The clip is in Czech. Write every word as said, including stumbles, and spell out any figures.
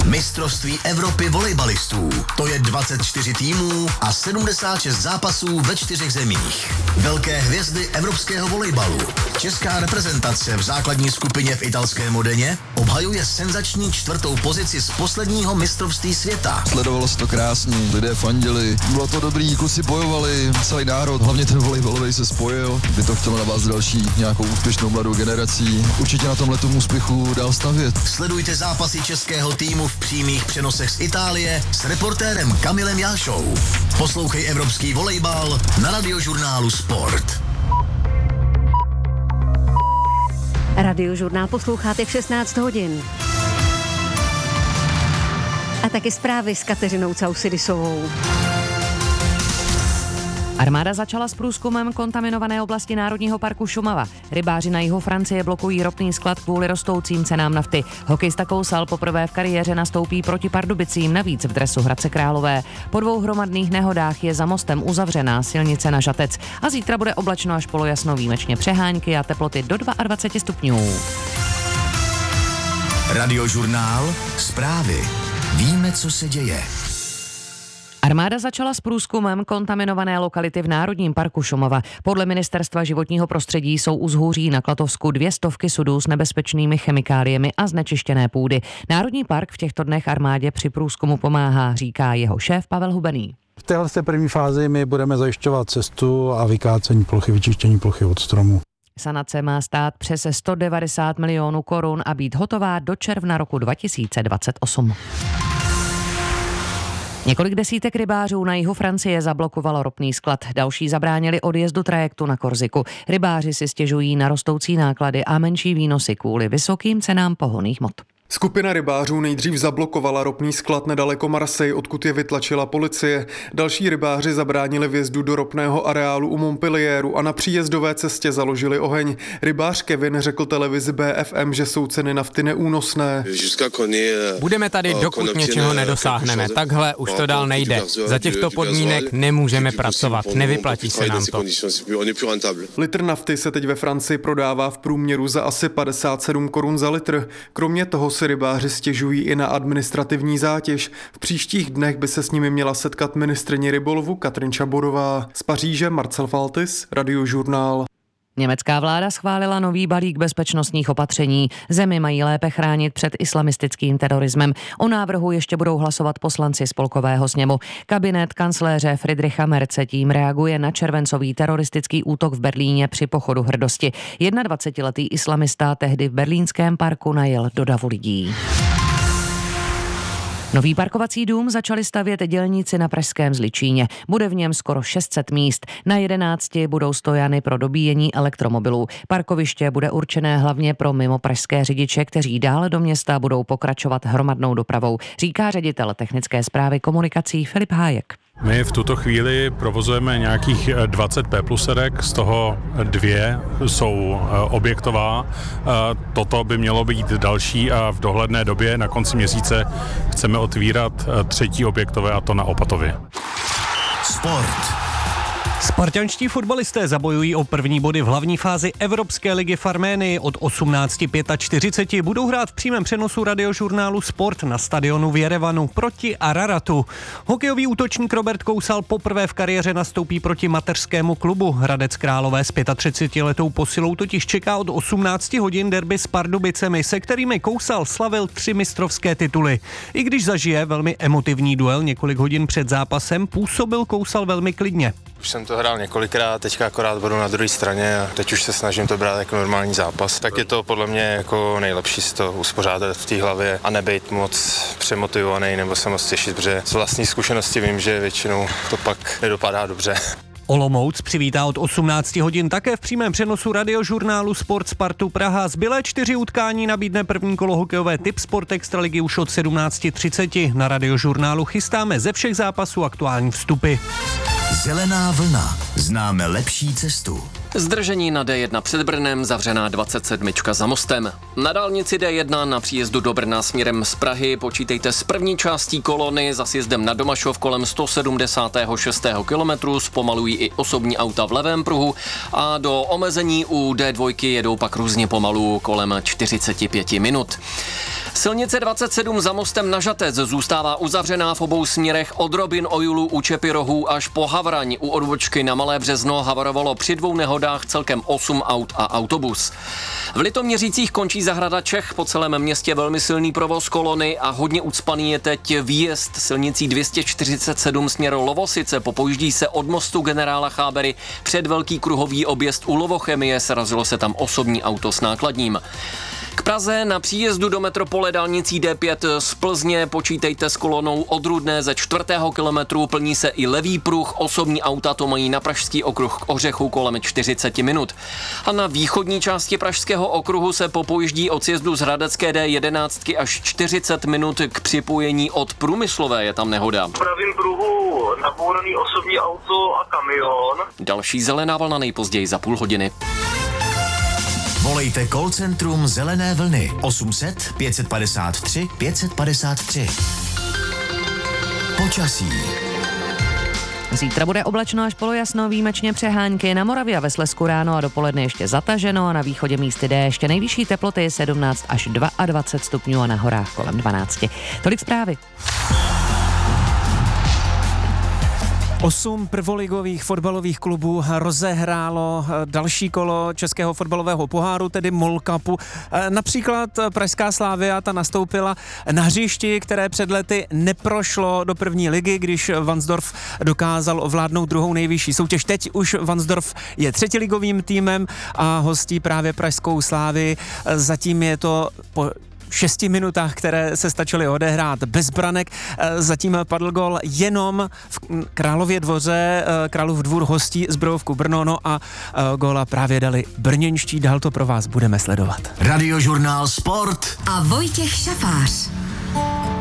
Mistrovství Evropy volejbalistů. To je dvacet čtyři týmů a sedmdesát šest zápasů ve čtyřech zemích. Velké hvězdy evropského volejbalu. Česká reprezentace v základní skupině v italském Modeně obhajuje senzační čtvrtou pozici z posledního mistrovství světa. Sledovalo se to krásně, lidé fandili, bylo to dobrý, kluci bojovali, celý národ, hlavně ten volejbalový se spojil. By to chtělo na vás další nějakou úspěšnou mladou generací. Určitě na tomhle tomu úspěchu dál stavět. Sledujte zápasy českého týmu v přímých přenosech z Itálie s reportérem Kamilem Jášou. Poslouchej evropský volejbal na Radiožurnálu Sport. Radiožurnál posloucháte v šestnáct hodin. A taky zprávy s Kateřinou Causidisovou. Armáda začala s průzkumem kontaminované oblasti Národního parku Šumava. Rybáři na jihu Francie blokují ropný sklad kvůli rostoucím cenám nafty. Hokejista Kousal poprvé v kariéře nastoupí proti Pardubicím, navíc v dresu Hradce Králové. Po dvou hromadných nehodách je za mostem uzavřená silnice na Žatec a zítra bude oblačno až polojasno, výjimečně přehánky a teploty do dvacet dva stupňů. Radiožurnál Zprávy. Víme, co se děje. Armáda začala s průzkumem kontaminované lokality v Národním parku Šumava. Podle Ministerstva životního prostředí jsou u Zhůří na Klatovsku dvě stovky sudů s nebezpečnými chemikáliemi a znečištěné půdy. Národní park v těchto dnech armádě při průzkumu pomáhá, říká jeho šéf Pavel Hubený. V téhle první fázi my budeme zajišťovat cestu a vykácení plochy, vyčištění plochy od stromů. Sanace má stát přes sto devadesát milionů korun a být hotová do června roku dva tisíce dvacet osm. Několik desítek rybářů na jihu Francie zablokovalo ropný sklad. Další zabránili odjezdu trajektu na Korsiku. Rybáři si stěžují na rostoucí náklady a menší výnosy kvůli vysokým cenám pohonných hmot. Skupina rybářů nejdřív zablokovala ropný sklad nedaleko Marseille, odkud je vytlačila policie. Další rybáři zabránili vjezdu do ropného areálu u Montpellieru a na příjezdové cestě založili oheň. Rybář Kevin řekl televizi B F M, že jsou ceny nafty neúnosné. Budeme tady, dokud něčeho nedosáhneme. Takhle už to dál nejde. Za těchto podmínek nemůžeme pracovat. Nevyplatí se nám to. Litr nafty se teď ve Francii prodává v průměru za asi padesát sedm korun za litr. Kromě toho se rybáři stěžují i na administrativní zátěž. V příštích dnech by se s nimi měla setkat ministryně rybolovu Katrin Čaborová. Z Paříže Marcel Faltis, Radiožurnál. Německá vláda schválila nový balík bezpečnostních opatření. Zemi mají lépe chránit před islamistickým terorismem. O návrhu ještě budou hlasovat poslanci spolkového sněmu. Kabinet kancléře Friedricha Merze tím reaguje na červencový teroristický útok v Berlíně při pochodu hrdosti. dvacetiletý islamista tehdy v berlínském parku najel do davu lidí. Nový parkovací dům začali stavět dělníci na pražském Zličíně. Bude v něm skoro šest set míst. Na jedenácti budou stojany pro dobíjení elektromobilů. Parkoviště bude určené hlavně pro mimopražské řidiče, kteří dále do města budou pokračovat hromadnou dopravou, říká ředitel technické správy komunikací Filip Hájek. My v tuto chvíli provozujeme nějakých dvacet P pluserek, z toho dvě jsou objektová. Toto by mělo být další a v dohledné době na konci měsíce chceme otvírat třetí objektové, a to na Opatově. Sport. Spartanští fotbalisté zabojují o první body v hlavní fázi Evropské ligy v Arménii. Od osmnáct čtyřicet pět budou hrát v přímém přenosu Radiožurnálu Sport na stadionu v Jerevanu proti Araratu. Hokejový útočník Robert Kousal poprvé v kariéře nastoupí proti mateřskému klubu. Hradec Králové s třicetiletou posilou totiž čeká od osmnácti hodin derby s Pardubicemi, se kterými Kousal slavil tři mistrovské tituly. I když zažije velmi emotivní duel několik hodin před zápasem, působil Kousal velmi klidně. Už jsem to hrál několikrát, teďka akorát budu na druhé straně a teď už se snažím to brát jako normální zápas. Tak je to podle mě jako nejlepší si to uspořádat v té hlavě a nebejt moc přemotivovaný nebo se moc těšit, protože z vlastní zkušenosti vím, že většinou to pak nedopadá dobře. Olomouc přivítá od osmnácti hodin také v přímém přenosu Radiožurnálu Sport Spartu Praha. Zbylé čtyři utkání nabídne první kolo hokejové Tip Sport Extraligy už od sedmnáct třicet. Na Radiožurnálu chystáme ze všech zápasů aktuální vstupy. Zelená vlna. Známe lepší cestu. Zdržení na D jedna před Brnem, zavřená dvacet sedm za mostem. Na dálnici D jedna na příjezdu do Brna směrem z Prahy počítejte s první částí kolony za sjezdem na Domašov kolem sto sedmdesát šest kilometru, zpomalují i osobní auta v levém pruhu a do omezení u D dva jedou pak různě pomalu kolem čtyřicet pět minut. Silnice dvacet sedm za mostem na Žatec zůstává uzavřená v obou směrech od Robin Oilu u Čepy rohů až po Havraň. U odbočky na Malé Březno havarovalo při dvou nehodách celkem osm aut a autobus. V Litoměřicích končí zahrada Čech, po celém městě velmi silný provoz kolony a hodně ucpaný je teď výjezd silnicí dvě stě čtyřicet sedm směr Lovosice. Popojíždí se od mostu generála Chábery před velký kruhový objezd u Lovochemie, srazilo se tam osobní auto s nákladním. K Praze na příjezdu do metropole dálnicí D pět z Plzně počítejte s kolonou od Rudné ze čtvrtého kilometru, plní se i levý pruh, osobní auta to mají na Pražský okruh k Ořechu kolem čtyřicet minut. A na východní části Pražského okruhu se popojíždí od sjezdu z Hradecké D jedenáct až čtyřicet minut k připojení od Průmyslové, je tam nehoda. V pravém pruhu nabouraný osobní auto a kamion. Další zelená vlna nejpozději za půl hodiny. Volejte call centrum Zelené vlny osm set pět padesát tři pět padesát tři. Počasí. Zítra bude oblačno až polojasno, výjimečně přehánky na Moravě a ve Slezsku ráno a dopoledne ještě zataženo a na východě místy déšť. Nejvyšší teploty sedmnáct až dvacet dva stupňů a na horách kolem dvanáct. Tolik zprávy. Osm prvoligových fotbalových klubů rozehrálo další kolo českého fotbalového poháru, tedy MOL Cupu. Například pražská Slavia, ta nastoupila na hřišti, které před lety neprošlo do první ligy, když Varnsdorf dokázal ovládnout druhou nejvyšší soutěž. Teď už Varnsdorf je třetiligovým týmem a hostí právě pražskou Slavii. Zatím je to po šesti minutách, které se stačily odehrát bez branek. Zatím padl gól jenom v Králově dvoře. Králův dvůr hostí Zbrojovku Brno, no a góla právě dali brněnští. Dál to pro vás budeme sledovat. Radiožurnál Sport a Vojtěch Šafář.